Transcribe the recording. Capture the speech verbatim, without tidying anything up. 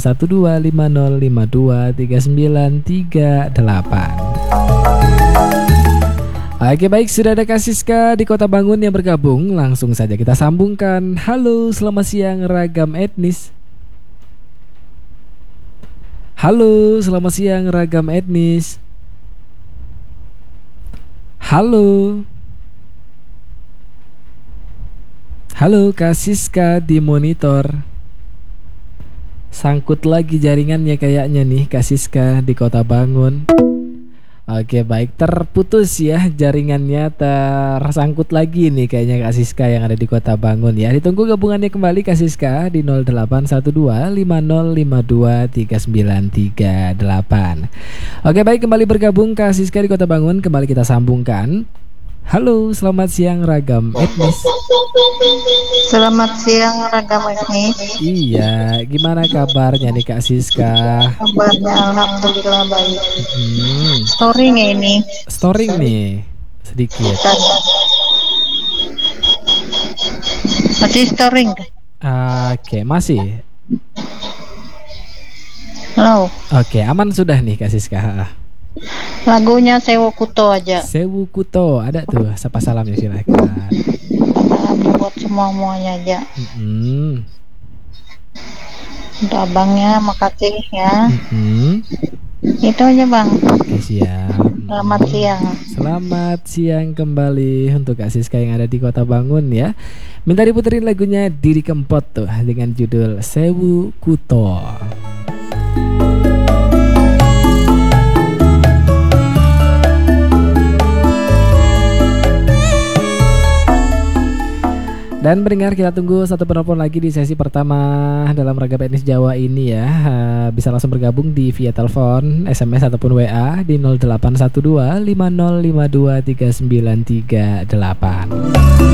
satu dua lima nol lima dua tiga sembilan tiga delapan. Oke baik, sudah ada Kak Siska di Kota Bangun yang bergabung. Langsung saja kita sambungkan. Halo, selamat siang ragam etnis. Halo, selamat siang ragam etnis. Halo. Halo Kak Siska di monitor. Sangkut lagi jaringannya kayaknya nih Kak Siska di Kota Bangun. Oke baik, terputus ya jaringannya, tersangkut lagi nih kayaknya Kak Siska yang ada di Kota Bangun ya. Ditunggu gabungannya kembali Kak Siska di nol delapan satu dua lima nol lima dua tiga sembilan tiga delapan. Oke baik, kembali bergabung Kak Siska di Kota Bangun, kembali kita sambungkan. Halo, selamat siang ragam etnis. Selamat siang ragam etnis. Iya, gimana kabarnya nih Kak Siska? Kabarnya alhamdulillah baik. Hmm. Storing ya ini. Storing nih sedikit. Masih storing. Oke, masih. Halo. Oke, aman sudah nih Kak Siska. Lagunya Sewu Kuto aja. Sewu Kuto, ada tuh. Sapa salamnya silakan. Salam buat semua-muanya aja. Mm-hmm. Untuk abangnya makasih ya. Mm-hmm. Itu aja bang. Oke siap. Selamat siang. Selamat siang kembali untuk Kak Siska yang ada di Kota Bangun ya. Minta diputerin lagunya Diri Kempot tuh dengan judul Sewu Kuto. Dan pendengar, kita tunggu satu penelpon lagi di sesi pertama dalam ragam etnis Jawa ini ya. uh, Bisa langsung bergabung di via telepon, S M S ataupun W A di nol delapan satu dua lima nol lima dua tiga sembilan tiga delapan.